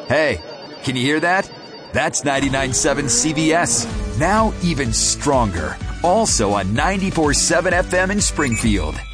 Hey, can you hear that? That's 99.7 CBS. Now even stronger. Also on 94.7 FM in Springfield.